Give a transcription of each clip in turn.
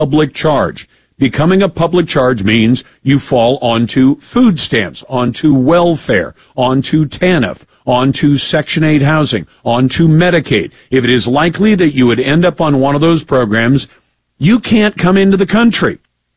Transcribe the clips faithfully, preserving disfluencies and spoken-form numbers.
public charge. Becoming a public charge means you fall onto food stamps, onto welfare, onto TANF, onto Section eight housing, onto Medicaid. If it is likely that you would end up on one of those programs, you can't come into the country.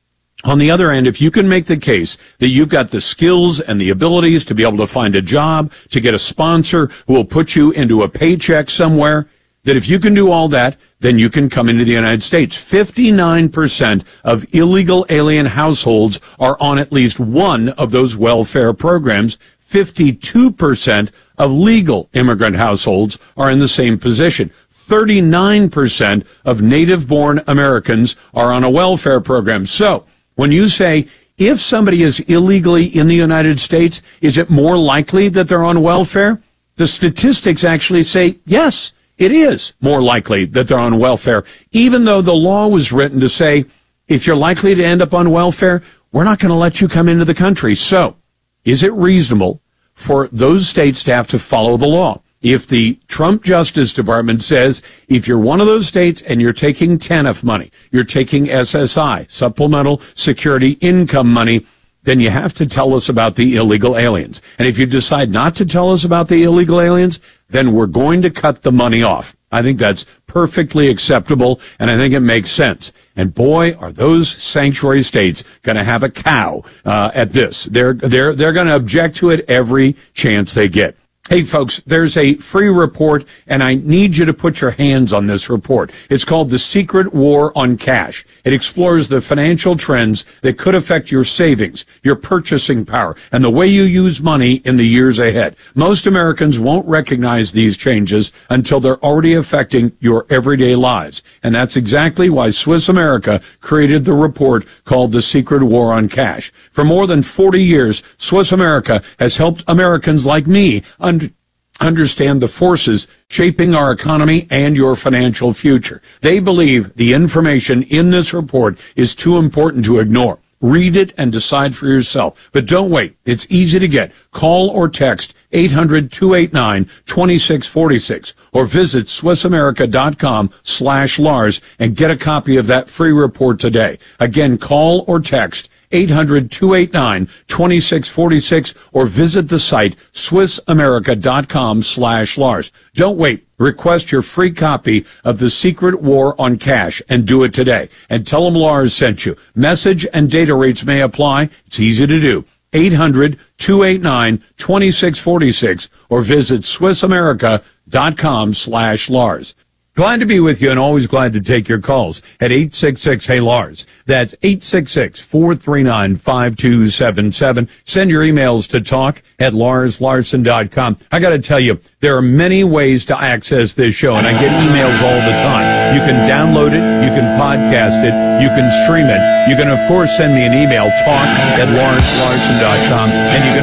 On the other end, if you can make the case that you've got the skills and the abilities to be able to find a job, to get a sponsor who will put you into a paycheck somewhere, that if you can do all that, then you can come into the United States. fifty-nine percent of illegal alien households are on at least one of those welfare programs. fifty-two percent of legal immigrant households are in the same position. thirty-nine percent of native-born Americans are on a welfare program. So, when you say, if somebody is illegally in the United States, is it more likely that they're on welfare? The statistics actually say, yes, it is more likely that they're on welfare, even though the law was written to say, if you're likely to end up on welfare, we're not going to let you come into the country. So, is it reasonable for those states to have to follow the law? If the Trump Justice Department says, if you're one of those states and you're taking TANF money, you're taking S S I, Supplemental Security Income money, then you have to tell us about the illegal aliens. And if you decide not to tell us about the illegal aliens, then we're going to cut the money off. I think that's perfectly acceptable, and I think it makes sense. And boy, are those sanctuary states going to have a cow uh, at this. They're they're they're going to object to it every chance they get. Hey, folks, there's a free report, and I need you to put your hands on this report. It's called The Secret War on Cash. It explores the financial trends that could affect your savings, your purchasing power, and the way you use money in the years ahead. Most Americans won't recognize these changes until they're already affecting your everyday lives. And that's exactly why Swiss America created the report called The Secret War on Cash. For more than forty years, Swiss America has helped Americans like me understand understand the forces shaping our economy and your financial future. They believe the information in this report is too important to ignore. Read it and decide for yourself. But don't wait. It's easy to get. Call or text eight hundred, two eight nine, two six four six or visit SwissAmerica.com slash Lars and get a copy of that free report today. Again, call or text eight hundred, two eight nine, two six four six or visit the site SwissAmerica.com slash Lars. Don't wait. Request your free copy of The Secret War on Cash and do it today. And tell them Lars sent you. Message and data rates may apply. It's easy to do. eight hundred, two eight nine, two six four six or visit SwissAmerica.com slash Lars. Glad to be with you and always glad to take your calls at eight six six, hey Lars. That's eight six six, four three nine, five two seven seven. Send your emails to talk at lars larson dot com. I got to tell you, there are many ways to access this show, and I get emails all the time. You can download it, you can podcast it, you can stream it. You can, of course, send me an email, talk at lars larson dot com, and you can